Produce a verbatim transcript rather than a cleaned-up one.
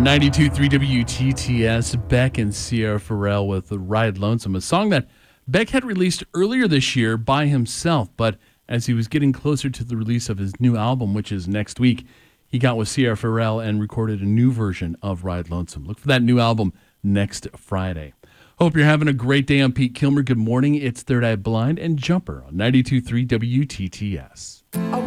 ninety-two point three W T T S, Beck and Sierra Farrell with Ride Lonesome, a song that Beck had released earlier this year by himself, but as he was getting closer to the release of his new album, which is next week, he got with Sierra Farrell and recorded a new version of Ride Lonesome. Look for that new album next Friday. Hope you're having a great day. I'm Pete Kilmer. Good morning. It's Third Eye Blind and Jumper on ninety-two point three W T T S.